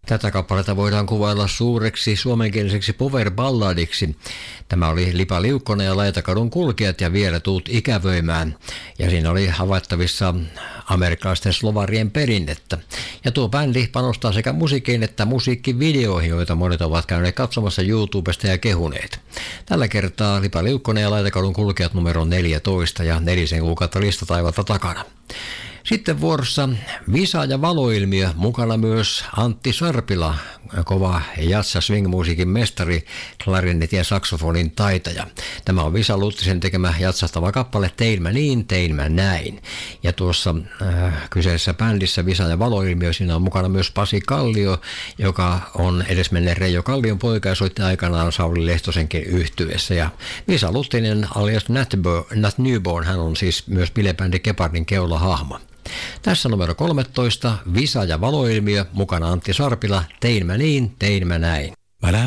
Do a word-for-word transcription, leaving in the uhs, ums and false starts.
Tätä kappaletta voidaan kuvailla suureksi suomenkieliseksi power-balladiksi. Tämä oli Lipa Liukkonen ja Laitakadun kulkijat ja Vielä tuut ikävöimään. Ja siinä oli havaittavissa amerikkalaisten slovarien perinnettä. Ja tuo bändi panostaa sekä musiikkiin että musiikkivideoihin, joita monet ovat käyneet katsomassa YouTubesta ja kehuneet. Tällä kertaa Lipa Liukkonen ja Laitakadun kulkijat numero neljätoista ja nelisen kuukautta listataivalta takana. Sitten vuorossa Visa ja valoilmiö, mukana myös Antti Sarpila, kova jazz- ja swing-musiikin mestari, klarinetin ja saksofonin taitaja. Tämä on Visa Luttisen tekemä jatsastava kappale Tein mä niin, tein mä näin. Ja tuossa äh, kyseisessä bändissä Visa ja valoilmiö, siinä on mukana myös Pasi Kallio, joka on edesmenneen Reijo Kallion poika ja soitti aikanaan Sauli Lehtosenkin yhtyeessä. Ja Visa Luttinen alias Nat Newborn, hän on siis myös bilebändi Gepardin keulahahmo. Tässä numero kolmetoista, Visa ja valoilmiö, mukana Antti Sarpila, Tein mä niin, tein mä näin.